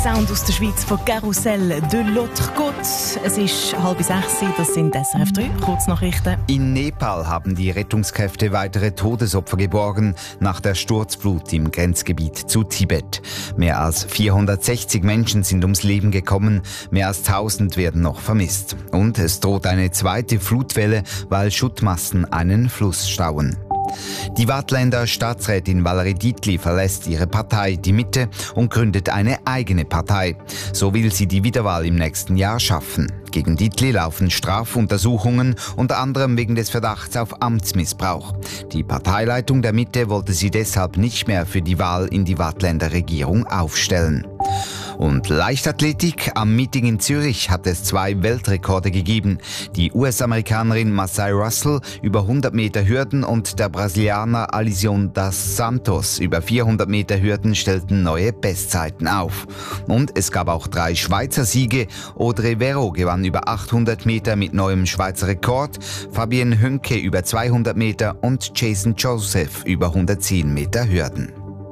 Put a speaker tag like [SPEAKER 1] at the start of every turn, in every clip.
[SPEAKER 1] Sound aus der Schweiz von Carousel de l'autre côte. Es ist 5:30, das sind SRF 3 Kurznachrichten.
[SPEAKER 2] In Nepal haben die Rettungskräfte weitere Todesopfer geborgen nach der Sturzflut im Grenzgebiet zu Tibet. Mehr als 460 Menschen sind ums Leben gekommen, mehr als 1000 werden noch vermisst. Und es droht eine zweite Flutwelle, weil Schuttmassen einen Fluss stauen. Die Waadtländer Staatsrätin Valerie Dietli verlässt ihre Partei, die Mitte, und gründet eine eigene Partei. So will sie die Wiederwahl im nächsten Jahr schaffen. Gegen Dietli laufen Strafuntersuchungen, unter anderem wegen des Verdachts auf Amtsmissbrauch. Die Parteileitung der Mitte wollte sie deshalb nicht mehr für die Wahl in die Waadtländer Regierung aufstellen. Und Leichtathletik. Am Meeting in Zürich hat es 2 Weltrekorde gegeben. Die US-Amerikanerin Masai Russell über 100 Meter Hürden und der Brasilianer Alisson dos Santos über 400 Meter Hürden stellten neue Bestzeiten auf. Und es gab auch 3 Schweizer Siege. Audrey Vero gewann über 800 Meter mit neuem Schweizer Rekord, Fabienne Hünke über 200 Meter und Jason Joseph über 110 Meter Hürden.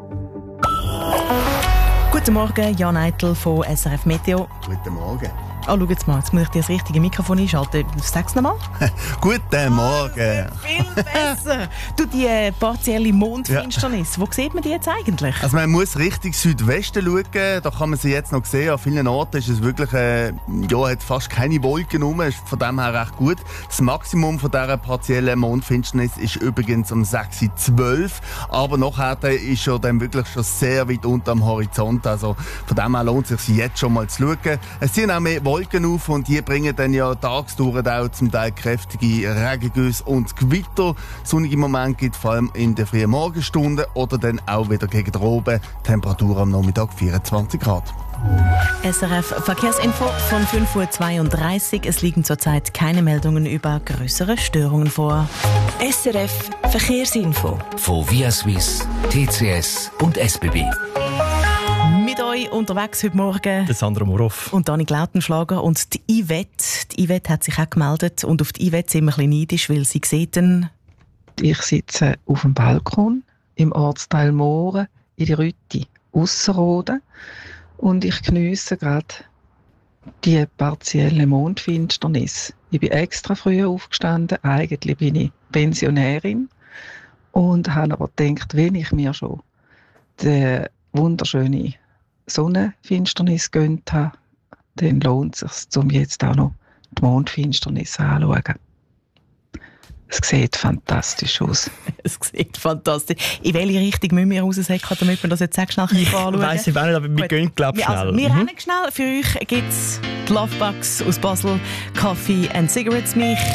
[SPEAKER 1] Guten Morgen, Jan Eitel von SRF Meteo.
[SPEAKER 3] Guten Morgen.
[SPEAKER 1] Oh, schau jetzt mal, jetzt muss ich dir das richtige Mikrofon einschalten. Sag's nochmal.
[SPEAKER 3] Guten Morgen.
[SPEAKER 1] Viel besser. Du, die partielle Mondfinsternis, Wo sieht man die jetzt eigentlich?
[SPEAKER 3] Also man muss Richtung Südwesten schauen, da kann man sie jetzt noch sehen. An vielen Orten ist es wirklich, hat fast keine Wolken rum, ist von dem her recht gut. Das Maximum von dieser partiellen Mondfinsternis ist übrigens um 6:12 Uhr, aber nachher ist ja dann wirklich schon sehr weit unterm Horizont. Also von dem her lohnt es sich jetzt schon mal zu schauen. Es sind auch mehr Wolken auf und die bringen dann ja tagsdurch auch zum Teil kräftige Regengüsse und Gewitter. Sonnige Momente gibt es vor allem in der frühen Morgenstunde oder dann auch wieder gegen oben. Temperatur am Nachmittag 24 Grad.
[SPEAKER 1] SRF Verkehrsinfo von 5:32 Uhr. Es liegen zurzeit keine Meldungen über größere Störungen vor.
[SPEAKER 4] SRF Verkehrsinfo
[SPEAKER 5] von ViaSuisse, TCS und SBB.
[SPEAKER 1] Mit euch unterwegs heute Morgen
[SPEAKER 6] der Sandra Moroff
[SPEAKER 1] und Dani Glautenschlager und die Yvette. Die Yvette hat sich auch gemeldet und auf die Yvette sind wir ein bisschen neidisch, weil sie sieht dann...
[SPEAKER 7] Ich sitze auf dem Balkon im Ortsteil Mooren in der Rütti, Ausserrhoden, und ich geniesse gerade die partielle Mondfinsternis. Ich bin extra früh aufgestanden, eigentlich bin ich Pensionärin und habe aber gedacht, wenn ich mir schon die wunderschöne Sonnenfinsternis gönnt habe, dann lohnt es sich, um jetzt auch noch die Mondfinsternis anzuschauen. Es sieht fantastisch aus.
[SPEAKER 1] Es sieht fantastisch. In welche Richtung müssen wir raussäcken, damit wir das jetzt schnell anschauen können?
[SPEAKER 6] Ich weiss nicht, aber wir gehen, glaube ich, schnell.
[SPEAKER 1] Also, wir rennen schnell. Für euch gibt es die Lovebugs aus Basel, Coffee and Cigarettes. Mich